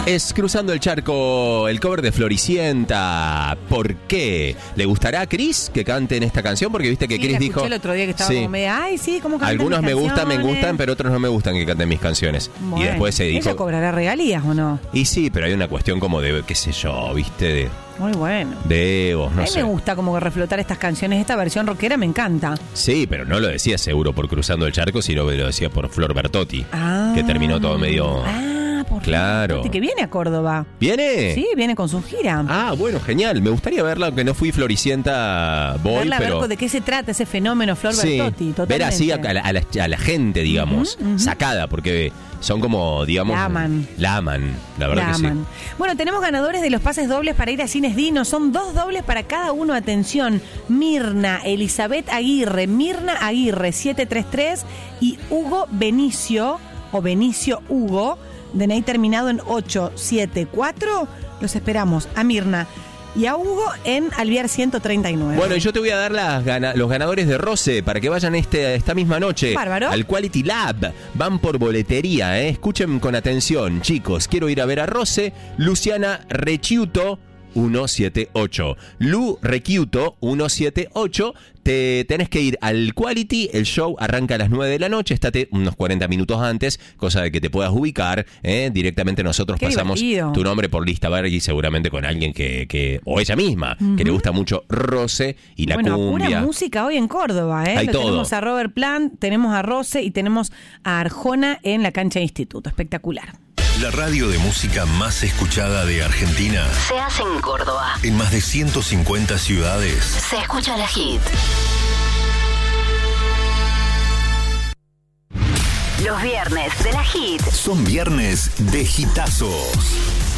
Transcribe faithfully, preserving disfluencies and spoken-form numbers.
Es Cruzando el Charco, el cover de Floricienta. ¿Por qué? ¿Le gustará a Cris que cante en esta canción? Porque viste que Sí, Cris la dijo... escuché el otro día que estaba Sí. como media, ay, sí, ¿cómo cantan Algunos mis me gustan, me canciones? gustan, pero otros no me gustan que canten mis canciones. Bueno, y después se dijo... ¿ella cobrará regalías o no? Y sí, pero hay una cuestión como de, qué sé yo, viste, de, Muy bueno. de egos, no a mí sé. me gusta como que reflotar estas canciones. Esta versión rockera me encanta. Sí, pero no lo decía seguro por Cruzando el Charco, sino que lo decía por Flor Bertotti, Ah. que terminó todo medio... Ah, por Claro. Bertotti, que viene a Córdoba. ¿Viene? Sí, viene con su gira. Ah, bueno, genial. Me gustaría verla, aunque no fui Floricienta, voy, Verla, pero... ver de qué se trata ese fenómeno Flor Sí, Bertotti. Totalmente. ver así a, a la, a la- a la gente, digamos, Ujú, ujú. sacada, porque son como, digamos... La aman. La aman, la verdad La que sí. aman. Bueno, tenemos ganadores de los pases dobles para ir a Cines Dino. Son dos dobles para cada uno. Atención, Mirna Elizabeth Aguirre, Mirna Aguirre siete tres tres y Hugo Benicio, o Benicio Hugo, D N I terminado en ocho siete cuatro. Los esperamos a Mirna y a Hugo en Alvear ciento treinta y nueve. Bueno, y yo te voy a dar las gana- los ganadores de Rose para que vayan este, esta misma noche Bárbaro. al Quality Lab. Van por boletería, ¿eh? Escuchen con atención, chicos. Quiero ir a ver a Rose. Luciana Rechiuto, ciento setenta y ocho. Lu Requiuto, ciento setenta y ocho. Te tenés que ir al Quality. El show arranca a las nueve de la noche. Estate unos cuarenta minutos antes, cosa de que te puedas ubicar. ¿eh? Directamente nosotros Qué pasamos divertido. tu nombre por lista verde y seguramente con alguien que, que o ella misma, que le gusta mucho Rose y la bueno, cumbia. pura música hoy en Córdoba, ¿eh? Hay Lo todo. tenemos a Robert Plant, tenemos a Rose y tenemos a Arjona en la cancha de instituto. Espectacular. La radio de música más escuchada de Argentina. Se hace en Córdoba. En más de ciento cincuenta ciudades. Se escucha la hit. Los viernes de la hit. Son viernes de hitazos.